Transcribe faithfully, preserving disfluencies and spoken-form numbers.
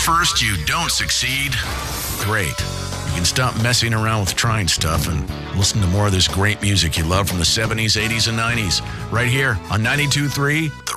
first you don't succeed, great. You can stop messing around with trying stuff and listen to more of this great music you love from the seventies, eighties, and nineties right here on ninety-two point three